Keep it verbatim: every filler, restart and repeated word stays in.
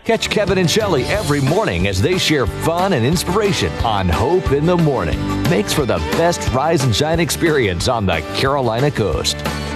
Catch Kevin and Shelley every morning as they share fun and inspiration on Hope in the Morning. Makes for the best rise and shine experience on the Carolina Coast.